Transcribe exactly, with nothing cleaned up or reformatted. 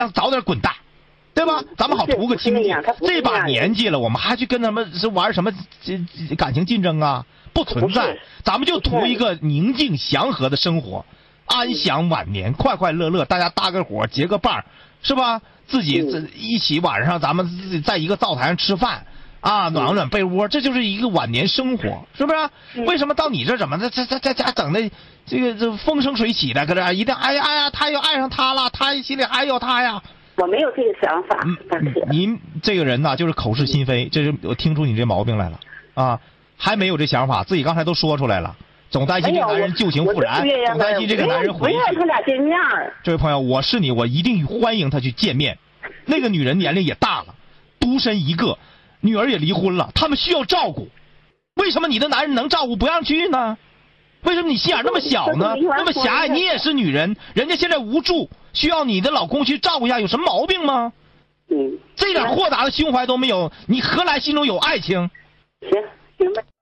让早点滚蛋，对吧？咱们好图个清静。这把年纪了，我们还去跟他们是玩什么感情竞争啊？不存在，咱们就图一个宁静祥和的生活，安享晚年，快快乐乐，大家搭个伙结个伴，是吧？自己一起晚上咱们自己在一个灶台上吃饭。啊，暖和暖被窝，这就是一个晚年生活，是不是？嗯、为什么到你这怎么的，这这在家整的这个这风生水起的，搁这一定哎呀哎呀，他又爱上他了，他心里还有他呀。 我没有这个想法。 嗯，您这个人呐、啊，就是口是心非，这是我听出你这毛病来了啊，还没有这想法，自己刚才都说出来了，总担心这个男人旧情复燃，总担心这个男人回去。 不要他俩见面。 这位朋友，我是你，我一定欢迎他去见面。那个女人年龄也大了，独身一个。女儿也离婚了，他们需要照顾。为什么你的男人能照顾不让去呢？为什么你心眼那么小呢？那么狭隘？你也是女人，人家现在无助，需要你的老公去照顾一下，有什么毛病吗？ 嗯， 这点豁达的胸怀都没有，你何来心中有爱情？ 行，明白。